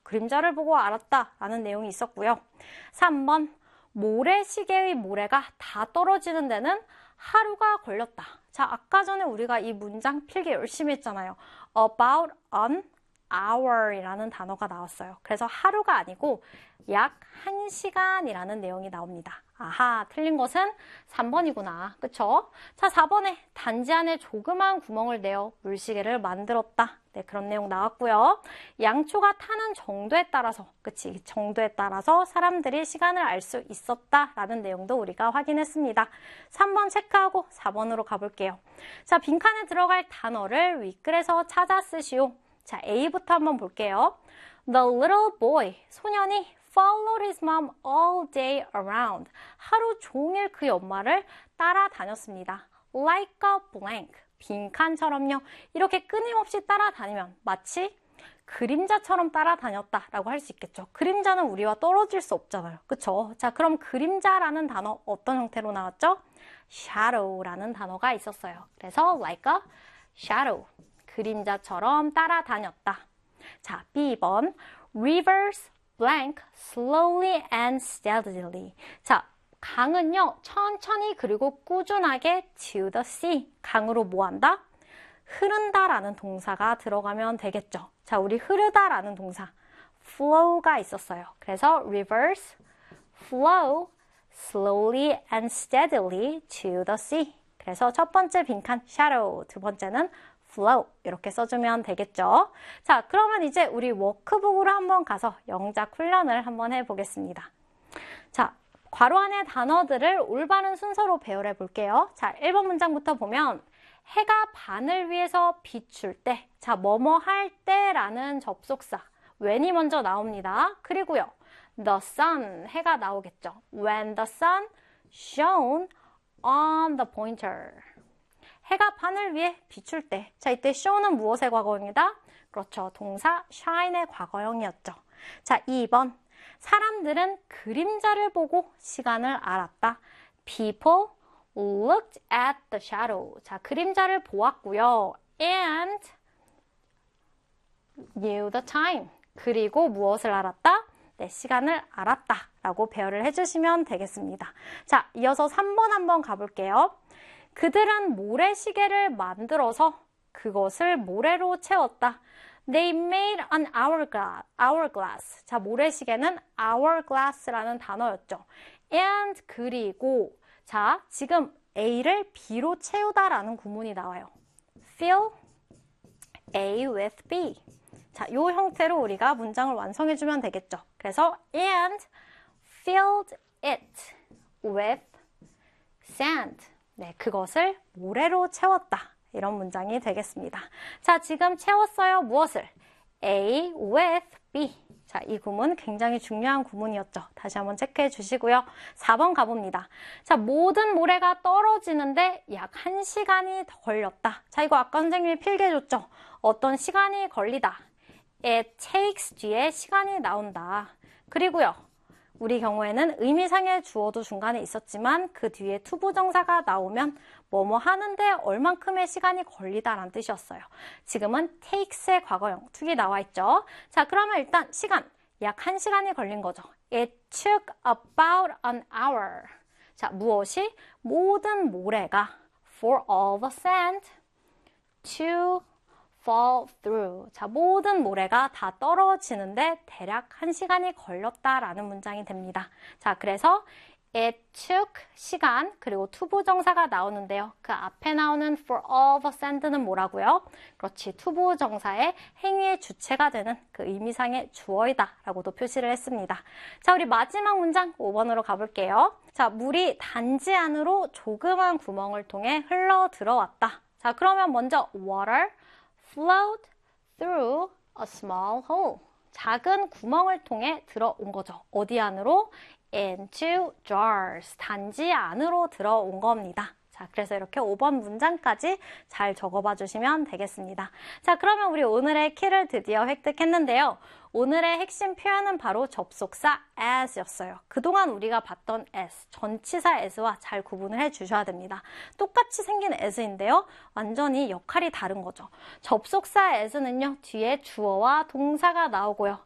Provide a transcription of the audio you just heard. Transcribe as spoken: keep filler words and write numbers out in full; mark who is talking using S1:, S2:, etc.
S1: 그림자를 보고 알았다 라는 내용이 있었고요. 삼 번 모래시계의 모래가 다 떨어지는 데는 하루가 걸렸다. 자, 아까 전에 우리가 이 문장 필기 열심히 했잖아요. about an hour 이라는 단어가 나왔어요. 그래서 하루가 아니고 약 한 시간이라는 내용이 나옵니다. 아하, 틀린 것은 삼 번이구나. 그쵸? 자, 사 번에 단지 안에 조그만 구멍을 내어 물시계를 만들었다. 네, 그런 내용 나왔고요. 양초가 타는 정도에 따라서, 그치? 정도에 따라서 사람들이 시간을 알 수 있었다라는 내용도 우리가 확인했습니다. 삼 번 체크하고 사 번으로 가볼게요. 자, 빈칸에 들어갈 단어를 윗글에서 찾아 쓰시오. 자, A부터 한번 볼게요. The little boy, 소년이 followed his mom all day around. 하루 종일 그의 엄마를 따라다녔습니다. Like a blank. 빈칸처럼요. 이렇게 끊임없이 따라다니면 마치 그림자처럼 따라다녔다라고 할 수 있겠죠. 그림자는 우리와 떨어질 수 없잖아요. 그쵸? 자, 그럼 그림자라는 단어 어떤 형태로 나왔죠? shadow라는 단어가 있었어요. 그래서 like a shadow. 그림자처럼 따라다녔다. 자, B 번 rivers blank slowly and steadily. 자, 강은요 천천히 그리고 꾸준하게 to the sea. 강으로 뭐 한다? 흐른다라는 동사가 들어가면 되겠죠. 자, 우리 흐르다라는 동사 flow가 있었어요. 그래서 rivers flow slowly and steadily to the sea. 그래서 첫 번째 빈칸 shadow, 두 번째는 flow 이렇게 써주면 되겠죠. 자, 그러면 이제 우리 워크북으로 한번 가서 영작 훈련을 한번 해보겠습니다. 자, 괄호 안의 단어들을 올바른 순서로 배열해 볼게요. 자, 일 번 문장부터 보면 해가 반을 위해서 비출 때, 자, 뭐뭐 할 때라는 접속사 when이 먼저 나옵니다. 그리고요, the sun, 해가 나오겠죠. When the sun shone on the pointer. 해가 반을 위해 비출 때. 자, 이때 show는 무엇의 과거형이다? 그렇죠. 동사 shine의 과거형이었죠. 자, 이 번. 사람들은 그림자를 보고 시간을 알았다. People looked at the shadow. 자, 그림자를 보았고요. And knew the time. 그리고 무엇을 알았다? 네, 시간을 알았다. 라고 배열을 해주시면 되겠습니다. 자, 이어서 삼 번 한번 가볼게요. 그들은 모래시계를 만들어서 그것을 모래로 채웠다. They made an hourglass. hourglass. 자, 모래시계는 hourglass라는 단어였죠. And 그리고 자, 지금 A를 B로 채우다라는 구문이 나와요. Fill A with B. 자, 이 형태로 우리가 문장을 완성해주면 되겠죠. 그래서 and filled it with sand. 네, 그것을 모래로 채웠다. 이런 문장이 되겠습니다. 자, 지금 채웠어요. 무엇을? A with B. 자, 이 구문 굉장히 중요한 구문이었죠. 다시 한번 체크해 주시고요. 사 번 가봅니다. 자, 모든 모래가 떨어지는데 약 한 시간이 더 걸렸다. 자, 이거 아까 선생님이 필기해 줬죠. 어떤 시간이 걸리다. It takes 뒤에 시간이 나온다. 그리고요, 우리 경우에는 의미상의 주어도 중간에 있었지만 그 뒤에 투부정사가 나오면 뭐뭐 하는데 얼만큼의 시간이 걸리다라는 뜻이었어요. 지금은 takes의 과거형, took이 나와 있죠. 자, 그러면 일단 시간, 약 한 시간이 걸린 거죠. It took about an hour. 자, 무엇이? 모든 모래가 for all the sand to fall through. 자, 모든 모래가 다 떨어지는데 대략 한 시간이 걸렸다라는 문장이 됩니다. 자, 그래서 it took 시간 그리고 투부정사가 나오는데요. 그 앞에 나오는 for all the sand는 뭐라고요? 그렇지, 투부정사의 행위의 주체가 되는 그 의미상의 주어이다 라고도 표시를 했습니다. 자, 우리 마지막 문장 오 번으로 가볼게요. 자, 물이 단지 안으로 조그만 구멍을 통해 흘러 들어왔다. 자, 그러면 먼저 water flowed through a small hole. 작은 구멍을 통해 들어온 거죠. 어디 안으로? into jars. 단지 안으로 들어온 겁니다. 자, 그래서 이렇게 오 번 문장까지 잘 적어봐 주시면 되겠습니다. 자, 그러면 우리 오늘의 키를 드디어 획득했는데요. 오늘의 핵심 표현은 바로 접속사 as였어요. 그동안 우리가 봤던 as, 전치사 as와 잘 구분을 해주셔야 됩니다. 똑같이 생긴 as인데요. 완전히 역할이 다른 거죠. 접속사 as는요, 뒤에 주어와 동사가 나오고요.